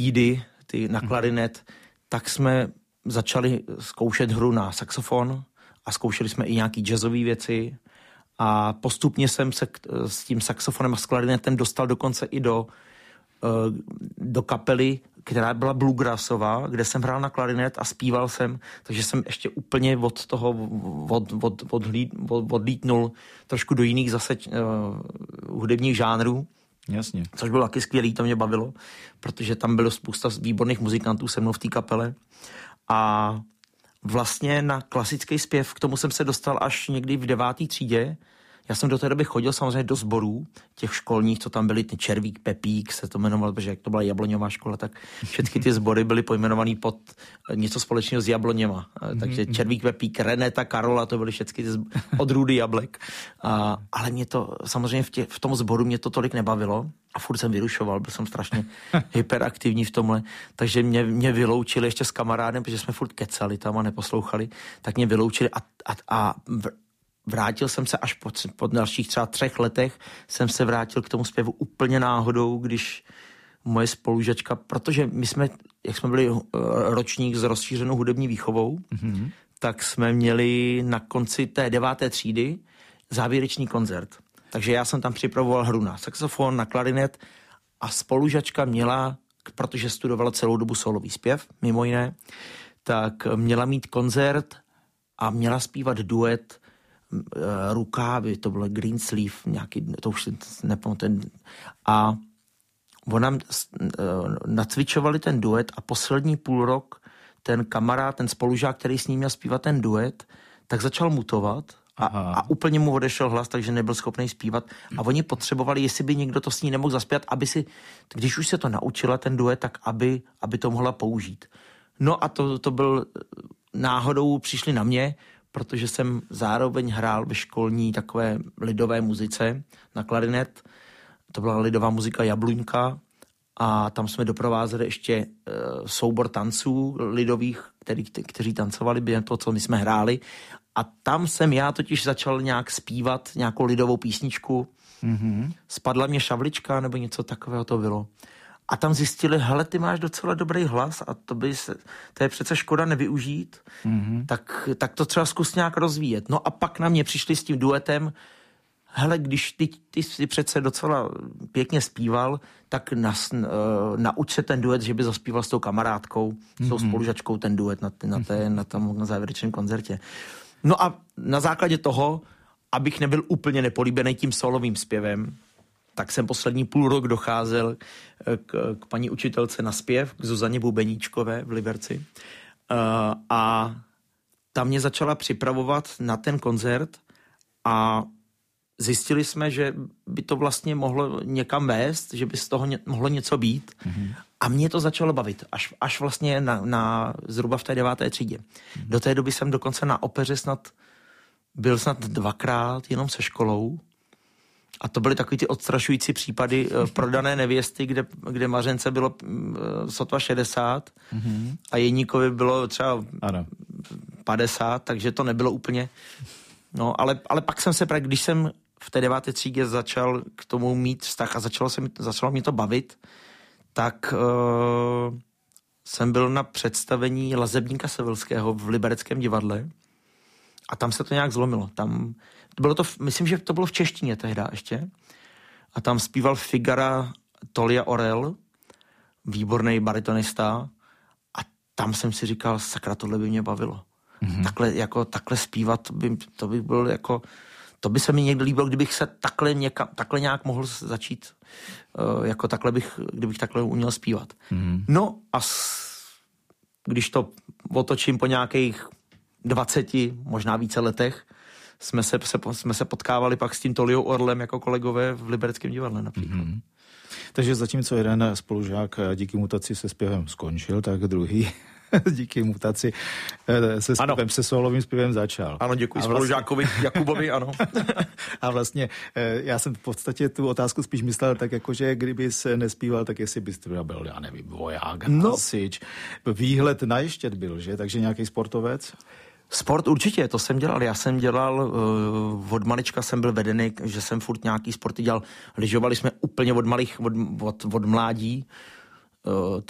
třídy, ty na klarinet, tak jsme začali zkoušet hru na saxofon a zkoušeli jsme i nějaký jazzové věci a postupně jsem se s tím saxofonem a s klarinetem dostal dokonce i do kapely, která byla bluegrassová, kde jsem hrál na klarinet a zpíval jsem, takže jsem ještě úplně od toho odlítnul trošku do jiných zase hudebních žánrů. Jasně. Což bylo taky skvělý, to mě bavilo, protože tam bylo spousta výborných muzikantů se mnou v té kapele. A vlastně na klasický zpěv, k tomu jsem se dostal až někdy v 9. třídě. Já jsem do té doby chodil samozřejmě do sborů, těch školních, co tam byly, ty Červík, Pepík se to jmenovalo, protože jak to byla Jabloňová škola, tak všechny ty sbory byly pojmenovaný pod něco společného s Jabloněma. Takže Červík, Pepík, Reneta, Karola, to byly všechny odrůdy jablek. Ale mě to, samozřejmě v tom sboru mě to tolik nebavilo a furt jsem vyrušoval, byl jsem strašně hyperaktivní v tomhle, takže mě vyloučili ještě s kamarádem, protože jsme furt kecali tam a neposlouchali, tak mě vyloučili a vrátil jsem se až po dalších třeba 3 letech, jsem se vrátil k tomu zpěvu úplně náhodou, když moje spolužačka, protože my jsme, jak jsme byli ročník s rozšířenou hudební výchovou, tak jsme měli na konci té 9. třídy závěrečný koncert. Takže já jsem tam připravoval hru na saxofon, na klarinet a spolužačka měla, protože studovala celou dobu solový zpěv, mimo jiné, tak měla mít koncert a měla zpívat duet Rukávy, to bylo Green Sleeve, nějaký, to už nepamatuji. A ona nacvičovali ten duet a poslední půl rok ten kamarád, ten spolužák, který s ním měl zpívat ten duet, tak začal mutovat a úplně mu odešel hlas, takže nebyl schopný zpívat. A oni potřebovali, jestli by někdo to s ní nemohl zaspěvat, aby si, když už se to naučila ten duet, tak aby to mohla použít. No a to byl náhodou přišli na mě, protože jsem zároveň hrál ve školní takové lidové muzice na klarinet. To byla lidová muzika Jabluňka a tam jsme doprovázeli ještě soubor tanců lidových, kteří tancovali během toho, co my jsme hráli. A tam jsem já totiž začal nějak zpívat nějakou lidovou písničku. Spadla mě šavlička nebo něco takového to bylo. A tam zjistili, hele, ty máš docela dobrý hlas a to je přece škoda nevyužít, tak to třeba zkus nějak rozvíjet. No a pak na mě přišli s tím duetem, hele, když ty si přece docela pěkně zpíval, tak nauč se ten duet, že by zaspíval s tou kamarádkou, s tou spolužačkou ten duet na závěrečném koncertě. No a na základě toho, abych nebyl úplně nepolíbený tím solovým zpěvem, tak jsem poslední půl rok docházel k paní učitelce na zpěv, k Zuzaně Bubeníčkové v Liberci. A ta mě začala připravovat na ten koncert a zjistili jsme, že by to vlastně mohlo někam vést, že by z toho mohlo něco být. A mě to začalo bavit, až vlastně zhruba v té 9. třídě. Do té doby jsem dokonce na opeře byl snad 2krát jenom se školou. A to byly takový ty odstrašující případy prodané nevěsty, kde Mařence bylo sotva 60 a Jeníkovi bylo třeba 50, takže to nebylo úplně. No, ale pak jsem když jsem v té 9. třídě začal k tomu mít vztah a začalo mě to bavit, tak jsem byl na představení Lazebníka Sevelského v Libereckém divadle a tam se to nějak zlomilo. Myslím, že to bylo v češtině tehdy ještě. A tam zpíval Figara Tolia Orel, výborný baritonista. A tam jsem si říkal, sakra, tohle by mě bavilo. Takhle zpívat, to by bylo jako, to by se mi někdy líbilo, kdybych se takhle nějak mohl začít, jako kdybych takhle uměl zpívat. No a když to otočím po nějakých 20, možná více letech, jsme se potkávali pak s tím Toliou Orlem jako kolegové v Libereckém divadle například. Takže zatímco jeden spolužák díky mutaci se zpěvem skončil, tak druhý díky mutaci se solovým zpěvem začal. Ano, děkuji spolužákovi Jakubovi, ano. A vlastně já jsem v podstatě tu otázku spíš myslel tak jako, že kdyby se nespíval, tak jestli bys třeba byl, já nevím, voják, hasič. Výhled na ještět byl, že? Takže nějaký sportovec? Sport určitě, to jsem dělal. Já jsem dělal, od malička jsem byl vedený, že jsem furt nějaký sporty dělal. Lyžovali jsme úplně od mládí.